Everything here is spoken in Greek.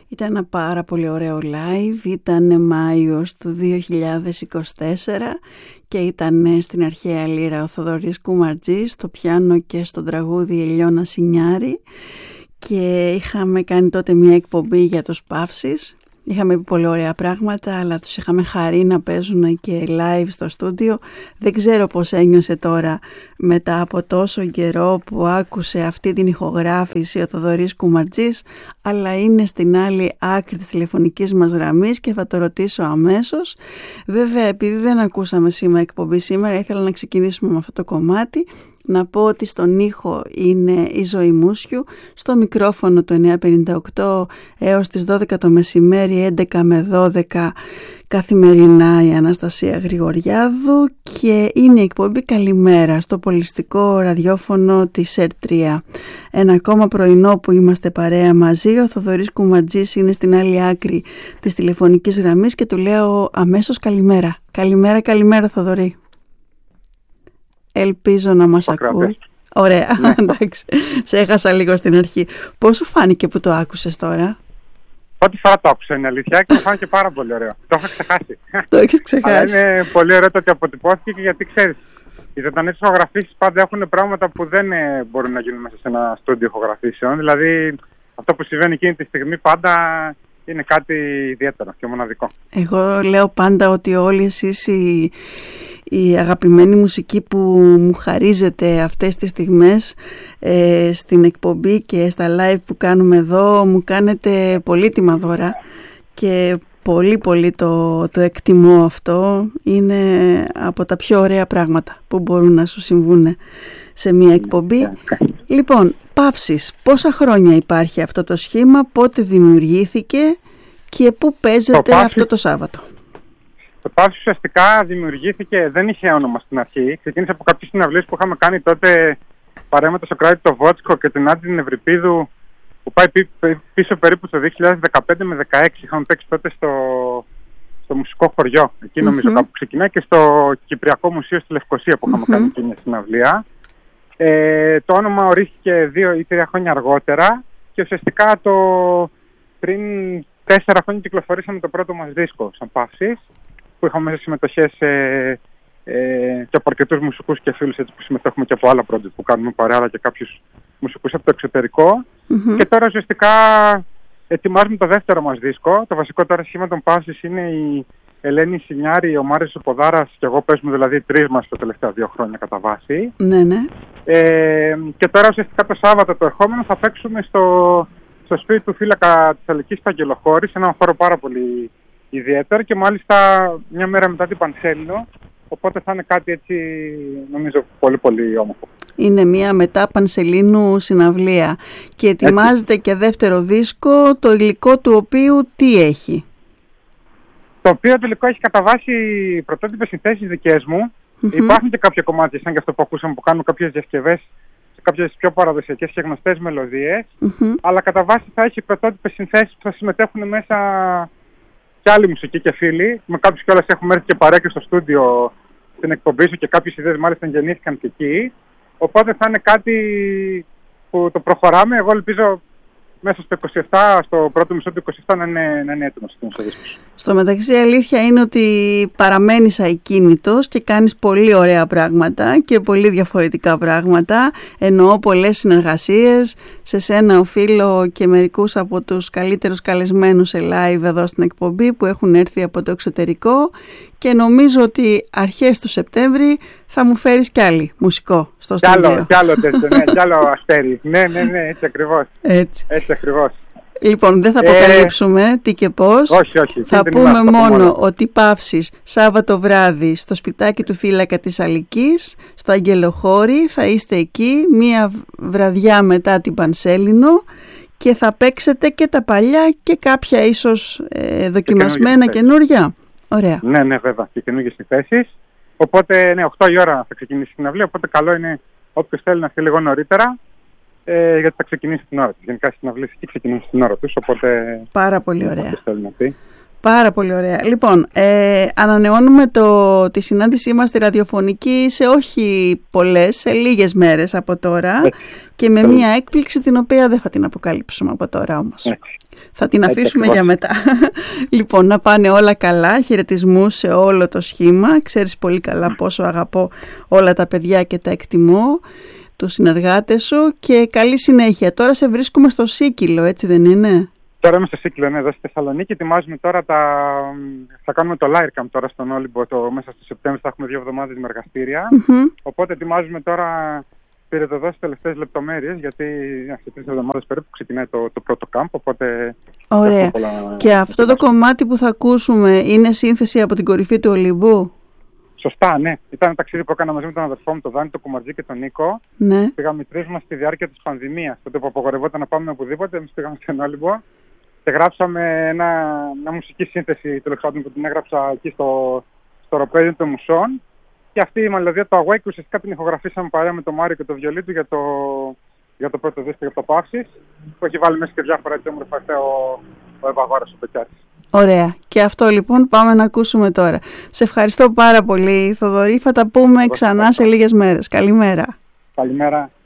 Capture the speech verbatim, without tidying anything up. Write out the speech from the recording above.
Ήταν ένα πάρα πολύ ωραίο live, ήταν Μάιος του δύο χιλιάδες είκοσι τέσσερα και ήταν στην αρχαία λύρα ο Θοδωρής Κουμαρτζής, στο πιάνο και στο τραγούδι Ελιώνα Σινιάρη, και είχαμε κάνει τότε μια εκπομπή για τους Παύσεις. Είχαμε πει πολύ ωραία πράγματα, αλλά τους είχαμε χαρεί να παίζουν και live στο στούντιο. Δεν ξέρω πώς ένιωσε τώρα μετά από τόσο καιρό που άκουσε αυτή την ηχογράφηση ο Θοδωρής Κουμαρτζής, αλλά είναι στην άλλη άκρη της τηλεφωνικής μας γραμμής και θα το ρωτήσω αμέσως. Βέβαια, επειδή δεν ακούσαμε σήμερα εκπομπή σήμερα, ήθελα να ξεκινήσουμε με αυτό το κομμάτι. Να πω ότι στον ήχο είναι η Ζωή Μούσιου, στο μικρόφωνο το εννιά πενήντα οκτώ έως τις δώδεκα το μεσημέρι, έντεκα με δώδεκα καθημερινά, η Αναστασία Γρηγοριάδου, και είναι η εκπομπή Καλημέρα στο πολιστικό ραδιόφωνο της ΕΡ τρία. Ένα ακόμα πρωινό που είμαστε παρέα μαζί. Ο Θοδωρής Κουμαρτζής είναι στην άλλη άκρη της τηλεφωνικής γραμμής και του λέω αμέσως καλημέρα. Καλημέρα, καλημέρα Θοδωρή. Ελπίζω να μας ακούει. Ωραία, ναι. Εντάξει. Σε έχασα λίγο στην αρχή. Πώς σου φάνηκε που το άκουσες τώρα? Πρώτη φορά το άκουσα, είναι αλήθεια, και μου φάνηκε πάρα πολύ ωραίο. Το είχα ξεχάσει. Το έχεις ξεχάσει. Αλλά είναι πολύ ωραίο το ότι αποτυπώθηκε, και γιατί ξέρεις, οι ζωντανές ηχογραφήσεις πάντα έχουν πράγματα που δεν ε, μπορούν να γίνουν μέσα σε ένα στούντιο ηχογραφήσεων. Δηλαδή, αυτό που συμβαίνει εκείνη τη στιγμή πάντα είναι κάτι ιδιαίτερο και μοναδικό. Εγώ λέω πάντα ότι όλοι εσείς οι, η αγαπημένη μουσική που μου χαρίζετε αυτές τις στιγμές ε, στην εκπομπή και στα live που κάνουμε εδώ, μου κάνετε πολύτιμα δώρα και πολύ πολύ το, το εκτιμώ αυτό. Είναι από τα πιο ωραία πράγματα που μπορούν να σου συμβούν σε μια εκπομπή. Λοιπόν, Παύσεις, πόσα χρόνια υπάρχει αυτό το σχήμα, πότε δημιουργήθηκε και πού παίζεται το αυτό Παύσεις, το Σάββατο? Το Παύσεις ουσιαστικά δημιουργήθηκε, δεν είχε όνομα στην αρχή. Ξεκίνησε από κάποιες συναυλίες που είχαμε κάνει τότε παρέα με το Σοκράτη το Βότσκο και την Άντι την Ευρυπίδου, που πάει πίσω περίπου το δύο χιλιάδες δεκαπέντε με δεκαέξι. Είχαμε παίξει τότε στο, στο μουσικό χωριό. Εκεί νομίζω mm-hmm. κάπου ξεκινάει, και στο Κυπριακό Μουσείο στη Λευκοσία που είχαμε mm-hmm. κάνει και μια συναυλία. Ε, το όνομα ορίστηκε δύο ή τρία χρόνια αργότερα, και ουσιαστικά το πριν τέσσερα χρόνια κυκλοφορήσαμε το πρώτο μας δίσκο σαν Παύσεις, που είχαμε μέσα συμμετοχές ε, ε, και από αρκετούς μουσικούς και φίλους, έτσι, που συμμετέχουμε και από άλλα project που κάνουμε παρέα, αλλά και κάποιους μουσικούς από το εξωτερικό. Mm-hmm. Και τώρα ουσιαστικά ετοιμάζουμε το δεύτερο μας δίσκο. Το βασικό τώρα σχήμα των Παύσεις είναι η Ελένη Σινιάρη, ο Μάριος Ποδάρας και εγώ, παίζουμε δηλαδή τρεις μας τα τελευταία δύο χρόνια κατά βάση. Ναι, ναι. Ε, και τώρα ουσιαστικά το Σάββατο το ερχόμενο θα παίξουμε στο, στο σπίτι του φύλακα της Αλικής στο Αγγελοχώρη, σε έναν χώρο πάρα πολύ ιδιαίτερο, και μάλιστα μια μέρα μετά την Πανσέλινο, οπότε θα είναι κάτι έτσι νομίζω πολύ πολύ όμορφο. Είναι μια μετά Πανσελίνου συναυλία και ετοιμάζεται έτσι και δεύτερο δίσκο, το υλικό του οποίου τι έχει? Το οποίο το υλικό έχει κατά βάση πρωτότυπες συνθέσεις δικές μου. Mm-hmm. Υπάρχουν και κάποια κομμάτια σαν και αυτό που ακούσαμε, που κάνουν κάποιες διασκευές σε κάποιες πιο παραδοσιακές και γνωστές μελωδίες. Mm-hmm. Αλλά κατά βάση θα έχει πρωτότυπες συνθέσεις που θα συμμετέχουν μέσα και άλλοι μουσικοί και φίλοι. Με κάποιους κιόλας έχουμε έρθει και παρέα και στο στούντιο στην εκπομπή σου, και κάποιες ιδέες μάλιστα γεννήθηκαν και εκεί. Οπότε θα είναι κάτι που το προχωράμε. Εγώ ελπίζω μέσα στο είκοσι επτά, στο πρώτο μισό του είκοσι επτά να είναι, να είναι έτοιμος ο δίσκος. Στο μεταξύ, η αλήθεια είναι ότι παραμένεις ακίνητος και κάνεις πολύ ωραία πράγματα και πολύ διαφορετικά πράγματα. Εννοώ πολλές συνεργασίες. Σε σένα οφείλω και μερικούς από τους καλύτερους καλεσμένους σε live εδώ στην εκπομπή που έχουν έρθει από το εξωτερικό, και νομίζω ότι αρχές του Σεπτέμβρη θα μου φέρεις κι άλλη μουσικό στο στούντιο. Κι άλλο τέτοιο, ναι, κι άλλο αστέρι. Ναι, ναι, ναι, έτσι ακριβώς. Έτσι. Έτσι ακριβώς. Λοιπόν, δεν θα αποκαλύψουμε ε, τι και πώς. Όχι, όχι. Θα πούμε μόνο, μόνο ότι Παύσεις Σάββατο βράδυ στο σπιτάκι του φύλακα της Αλικής, στο Αγγελοχώρη, θα είστε εκεί μία βραδιά μετά την Πανσέλινο, και θα παίξετε και τα παλιά και κάποια ίσως ε, δοκιμασμένα καινούρια. Ωραία. Ναι, ναι, βέβαια, και καινούργιες συνθέσεις. Οπότε, ναι, οκτώ η ώρα θα ξεκινήσει η συναυλία, οπότε καλό είναι όποιος θέλει να έρθει λίγο νωρίτερα, ε, γιατί θα ξεκινήσει την ώρα της. Γενικά οι συναυλίες εκεί ξεκινούν στην ώρα τους, οπότε... Πάρα πολύ ωραία. Να Πάρα πολύ ωραία. Λοιπόν, ε, ανανεώνουμε το, τη συνάντησή μας στη ραδιοφωνική σε όχι πολλές, σε λίγες μέρες από τώρα Έτσι. και με Έτσι. μία έκπληξη την οποία δεν θα την αποκαλύψουμε από τώρα όμως. Έτσι. Θα την αφήσουμε Έτσι. για μετά. Λοιπόν, να πάνε όλα καλά, χαιρετισμούς σε όλο το σχήμα. Ξέρεις πολύ καλά πόσο αγαπώ όλα τα παιδιά και τα εκτιμώ, τους συνεργάτες σου και καλή συνέχεια. Τώρα σε βρίσκουμε στο Σίκυλο, έτσι δεν είναι? Τώρα είμαι στο Σίκυλο, ναι, εδώ στη Θεσσαλονίκη. Ετοιμάζουμε τώρα τα... Θα κάνουμε το Lyrecamp τώρα στον Όλυμπο. Το... Μέσα στο Σεπτέμβριο θα έχουμε δύο εβδομάδες με εργαστήρια. Mm-hmm. Οπότε ετοιμάζουμε τώρα πυρετοδόσεις τελευταίες λεπτομέρειες, γιατί σε τρεις εβδομάδες περίπου ξεκινάει το, το πρώτο camp. Οπότε. Ωραία. Πολλά... Και αυτό το κομμάτι που θα ακούσουμε είναι σύνθεση από την κορυφή του Ολυμπού. Σωστά, ναι. Ήταν ένα ταξίδι που έκανα μαζί με τον αδερφό μου, τον Δάνη, τον Κουμαρτζή και τον Νίκο. Ναι. Πήγαμε οι τρεις μας στη διάρκεια της πανδημίας. Τότε που απογορευόταν να πάμε οπουδήποτε, εμείς πήγαμε στον Όλυμπο και γράψαμε ένα, μια μουσική σύνθεση, τέλος πάντων, που την έγραψα εκεί στο, στο ροπέδι των Μουσών. Και αυτή η μελωδία του Awake ουσιαστικά την ηχογραφήσαμε παρέα με τον Μάριο και το βιολί του για το, για το πρώτο δίσκο, για το Παύσης, που έχει βάλει μέσα και διάφορα έτσι όμορφα ο, ο Ευαγόρας ο Πετιάτης. Ωραία. Και αυτό λοιπόν πάμε να ακούσουμε τώρα. Σε ευχαριστώ πάρα πολύ, Θοδωρή. Θα τα πούμε ξανά σε λίγες μέρες. Καλημέρα. Καλημέρα.